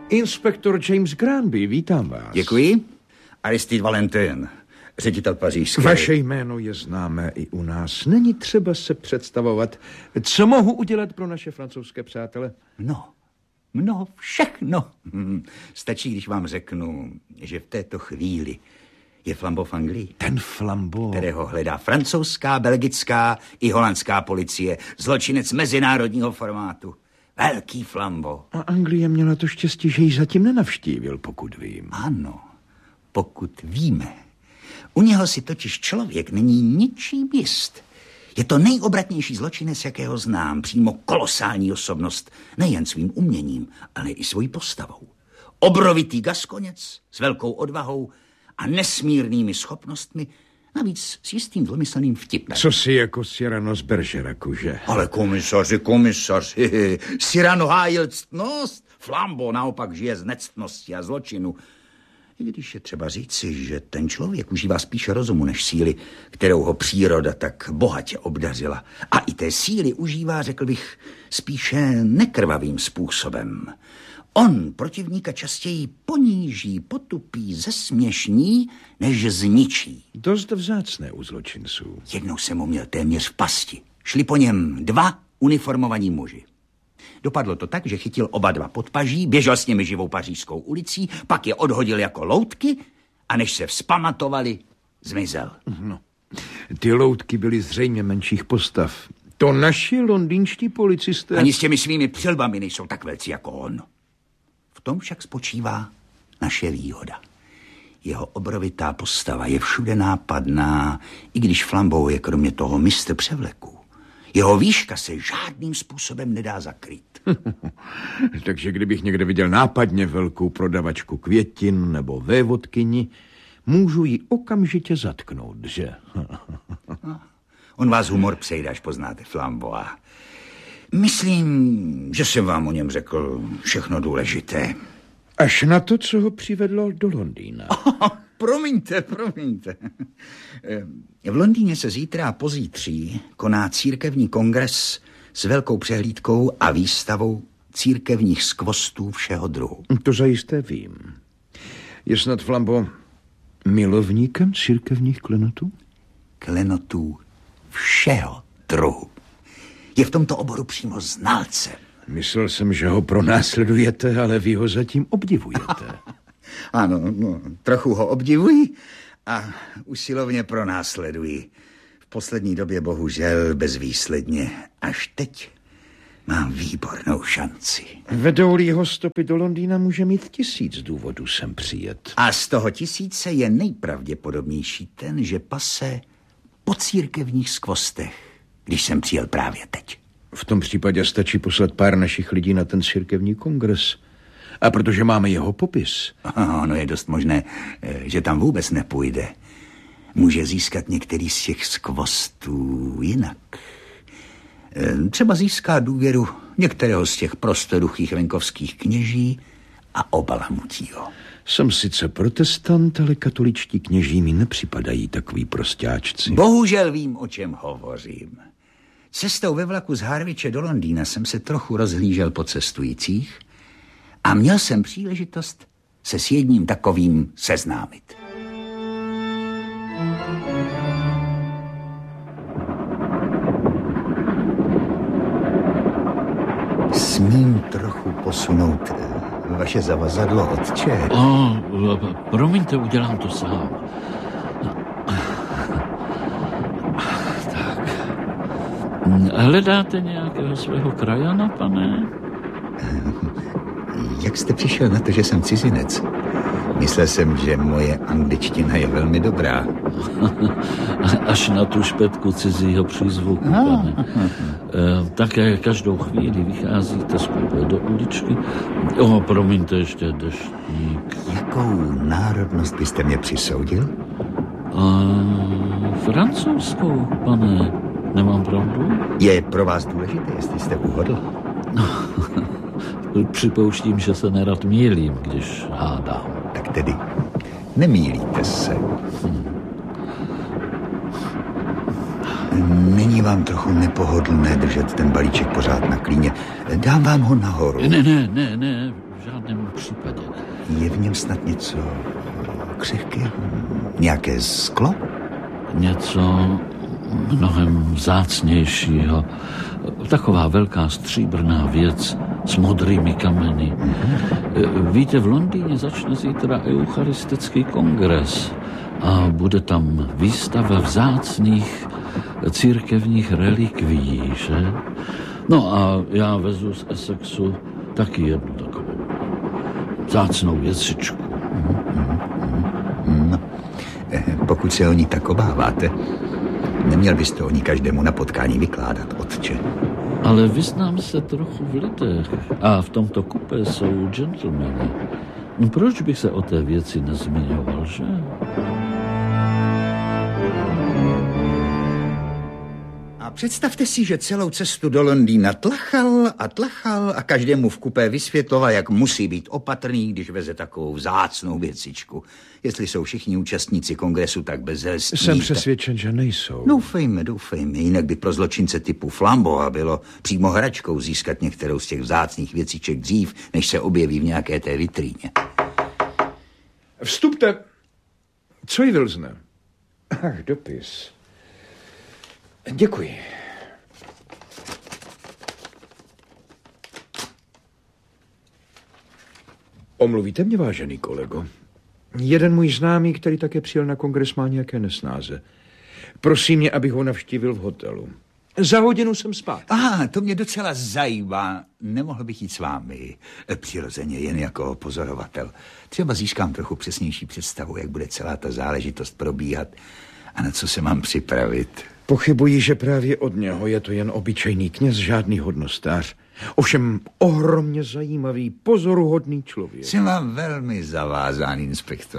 Inspektor James Granby, vítám vás. Děkuji. Aristide Valentin, ředitel pařížské. Vaše jméno je známé i u nás. Není třeba se představovat. Co mohu udělat pro naše francouzské přátele? No, všechno. Stačí, když vám řeknu, že v této chvíli je Flambeau v Anglii. Ten Flambeau, kterého hledá francouzská, belgická i holandská policie. Zločinec mezinárodního formátu. Velký Flambeau. A Anglie měla to štěstí, že ji zatím nenavštívil, pokud vím. Ano, pokud víme. U něho si totiž člověk není ničím jist. Je to nejobratnější zločinec, jakého znám. Přímo kolosální osobnost. Nejen svým uměním, ale i svojí postavou. Obrovitý gaskoněc s velkou odvahou a nesmírnými schopnostmi, navíc s jistým zlomyslným vtipem. Co si jako Cyrano z Bergeracu, že? Ale komisaři, Cyrano hájil ctnost, Flambeau naopak žije z nectnosti a zločinu. I když je třeba říci, že ten člověk užívá spíše rozumu než síly, kterou ho příroda tak bohatě obdařila. A i té síly užívá, řekl bych, spíše nekrvavým způsobem. On protivníka častěji poníží, potupí, zesměšní, než zničí. Dost vzácné u zločinců. Jednou jsem ho měl téměř v pasti. Šli po něm 2 uniformovaní muži. Dopadlo to tak, že chytil oba 2 pod paží, běžel s nimi živou pařížskou ulicí, pak je odhodil jako loutky a než se vzpamatovali, zmizel. No, ty loutky byly zřejmě menších postav. To naši londýnští policisté... Ani s těmi svými přilbami nejsou tak velcí jako on. V tom však spočívá naše výhoda. Jeho obrovitá postava je všude nápadná, i když Flambeau je kromě toho mistr převleku. Jeho výška se žádným způsobem nedá zakrýt. Takže kdybych někde viděl nápadně velkou prodavačku květin nebo vévodkyni, můžu ji okamžitě zatknout, že? On vás humor přejde, až poznáte Flambeaua. Myslím, že jsem vám o něm řekl všechno důležité. Až na to, co ho přivedlo do Londýna. Promiňte. V Londýně se zítra a pozítří koná církevní kongres s velkou přehlídkou a výstavou církevních skvostů všeho druhu. To zajisté vím. Je snad Flambeau milovníkem církevních klenotů? Klenotů všeho druhu. Je v tomto oboru přímo znalcem. Myslel jsem, že ho pronásledujete, ale vy ho zatím obdivujete. Ano, trochu ho obdivuji a usilovně pronásleduji. V poslední době bohužel bezvýsledně. Až teď mám výbornou šanci. Vedou-li jeho stopy do Londýna, může mít 1000 důvodů sem přijet. A z toho 1000 je nejpravděpodobnější ten, že pase po církevních skvostech, když jsem přijel právě teď. V tom případě stačí poslat pár našich lidí na ten církevní kongres. A protože máme jeho popis... No je dost možné, že tam vůbec nepůjde. Může získat některý z těch skvostů jinak. Třeba získá důvěru některého z těch prostoduchých venkovských kněží a obalamutí ho. Jsem sice protestant, ale katoličtí kněží mi nepřipadají takový prostáčci. Bohužel vím, o čem hovořím. Cestou ve vlaku z Harwiche do Londýna jsem se trochu rozhlížel po cestujících a měl jsem příležitost se s jedním takovým seznámit. Smím trochu posunout vaše zavazadlo, otče? Promiňte, udělám to sám. Tak. Hledáte nějakého svého krajana, pane? Jak jste přišel na to, že jsem cizinec? Myslel jsem, že moje angličtina je velmi dobrá. Až na tu špetku cizího přízvuku, pane. Také každou chvíli vycházíte z koupě do uličky. Promiňte, ještě deštník. Jakou národnost byste mě přisoudil? Francouzskou, pane. Nemám pravdu? Je pro vás důležité, jestli jste uhodl? Připouštím, že se nerad mýlím, když hádám. Tak tedy nemýlíte se. Není vám trochu nepohodlné držet ten balíček pořád na klíně? Dám vám ho nahoru. Ne, žádném případě. Je v něm snad něco křehkého? Nějaké sklo? Něco mnohem vzácnějšího. Taková velká stříbrná věc s modrými kameny. Víte, v Londýně začne zítra eucharistický kongres a bude tam výstava vzácných církevních relikvií, že? No a já vezu z Essexu taky jednu takovou vzácnou věcičku. No, pokud se o ní tak obáváte, neměl byste o ní každému na potkání vykládat, otče. Ale vyznám se trochu v lidech a v tomto kupé jsou gentlemani. Proč bych se o té věci nezmiňoval, že? A představte si, že celou cestu do Londýna tlachal a každému v kupé vysvětloval, jak musí být opatrný, když veze takovou vzácnou věcičku. Jestli jsou všichni účastníci kongresu tak bezelstní... Jsem přesvědčen, že nejsou. Doufejme. Jinak by pro zločince typu Flamboa bylo přímo hračkou získat některou z těch vzácných věciček dřív, než se objeví v nějaké té vitríně. Vstupte. Co je Wilsone? Ach, dopis. Děkuji. Omluvíte mě, vážený kolego? Jeden můj známý, který také přijel na kongres, má nějaké nesnáze. Prosím mě, abych ho navštívil v hotelu. Za hodinu jsem spát. To mě docela zajímá. Nemohl bych jít s vámi. Přirozeně jen jako pozorovatel. Třeba získám trochu přesnější představu, jak bude celá ta záležitost probíhat a na co se mám připravit. Pochybuji, že právě od něho je to jen obyčejný kněz, žádný hodnostář. Ovšem ohromně zajímavý, pozoruhodný člověk. Jsem vám velmi zavázán, inspektor.